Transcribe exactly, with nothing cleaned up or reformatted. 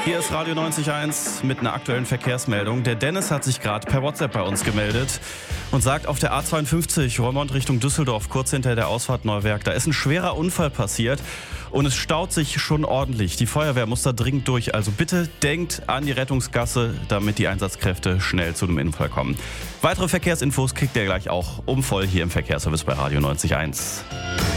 Hier ist Radio neunzig Komma eins mit einer aktuellen Verkehrsmeldung. Der Dennis hat sich gerade per WhatsApp bei uns gemeldet und sagt, auf der A zweiundfünfzig Roermond Richtung Düsseldorf, kurz hinter der Ausfahrt Neuwerk, da ist ein schwerer Unfall passiert und es staut sich schon ordentlich. Die Feuerwehr muss da dringend durch. Also bitte denkt an die Rettungsgasse, damit die Einsatzkräfte schnell zu dem Unfall kommen. Weitere Verkehrsinfos kriegt ihr gleich auch um voll hier im Verkehrsservice bei Radio neunzig Komma eins.